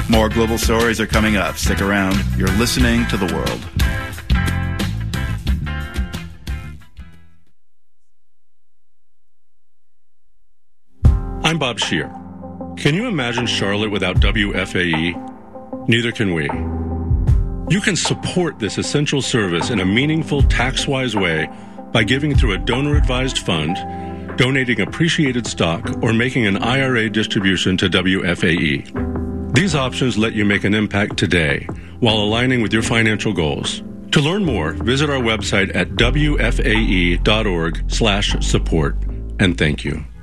More global stories are coming up. Stick around. You're listening to The World. I'm Bob Scheer. Can you imagine Charlotte without WFAE? Neither can we. You can support this essential service in a meaningful, tax-wise way by giving through a donor-advised fund, donating appreciated stock, or making an IRA distribution to WFAE. These options let you make an impact today while aligning with your financial goals. To learn more, visit our website at wfae.org/support. And thank you.